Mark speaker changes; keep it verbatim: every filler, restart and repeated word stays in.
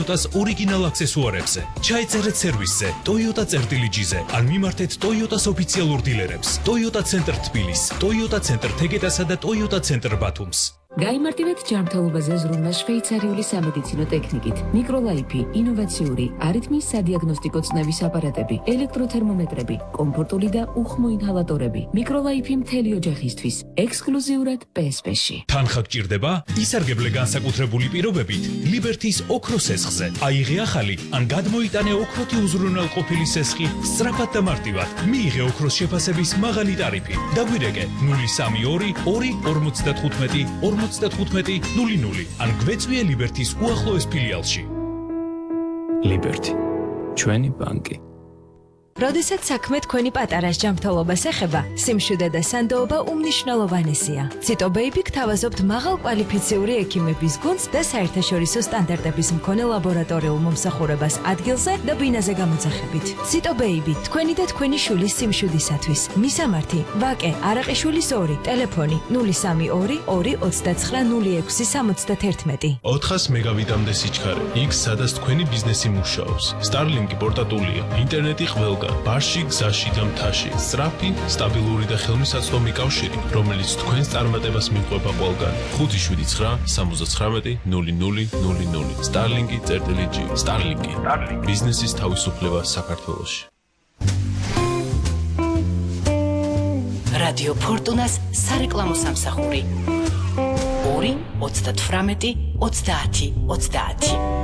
Speaker 1: Toyotas ორიგინალ აქსესუარებზე. ჩაეწერეთ სერვისზე Toyota წერტილიჯიზე ან მიმართეთ Toyotas ოფიციალურ დილერებს. Toyota Center თბილის, Toyota Center თეგედასა და Toyota Center ბათუმს.
Speaker 2: გაიმართებეთ ჯანმრთელობაზე ზრუნვა შვეიცარიული სამედიცინო ტექნიკით. მიკროლაიფი, ინოვაციური, არითმიის სადიაგნოსტიკო ცნების აპარატები, ელექტროთერმომეტრები, კომფორტული და უხმო ინჰალატორები. მიკროლაიფი მთელი ოჯახისთვის, ექსკლუზიურად პი ეს პი-ში.
Speaker 1: თანხა გჭირდება? ისარგებლე განსაკუთრებული პირობებით Liberty-ის ოქროს სესხზე. აიღე ახალი ან გადმოიტანე ოქროთი უზრუნველყოფილი სესხი სწრაფად და მარტივად. მიიღე ოქროს შეფასების მაღალი ტარიფი. დაგვირეკე ნული სამი ორი ორი ორმოცდათხუთმეტი ორმოცდათხუთმეტი ნული ნული ან გვეწვიე Liberty-ის უახლოეს ფილიალში.
Speaker 3: Liberty, ჩვენი ბანკი.
Speaker 4: როდესაც საქმე თქვენი პატარას ჯანმრთელობას ეხება, სიმშვიდე და სანდოობა უმნიშვნელოვანესია. Cito-Baby გთავაზობთ მაღალკვალიფიციური ექიმების გუნდს და საერთაშორისო სტანდარტების მქონე ლაბორატორიულ მომსახურებას ადგილზე და ბინაზე გამოძახებით. Cito-Baby, თქვენი და თქვენი შვილის სიმშვიდისათვის. მისამართი: ვაკე არაყიშვილის ორი, ტელეფონი ნული სამი ორი ორი ოცდაცხრა ნული ექვსი სამოცდაათერთმეტი.
Speaker 5: ოთხას მეგავიტამდე სიჩქარე. იქ სადაც თქვენი ბიზნესი მუშაობს. Starlink პორტატულია, ინტერნეტი ყველგან. ბარში, გზაში და მთაში. სწრაფი, სტაბილური და ხელმისაწვდომი კავშირი, რომელიც თქვენს წარმატებას მიყვება ყველგან. ხუთი შვიდი ცხრა სამოცდათხრამეტი ნული ნული ნული ნული. Starlink წერტილიჯი. Starlink. ბიზნესის თავისუფლება საქართველოში.
Speaker 6: რადიო ფორტუნას სარეკლამო სამსახური. ორი ოცდათვრამეტი ოცდაათი ოცდაათი.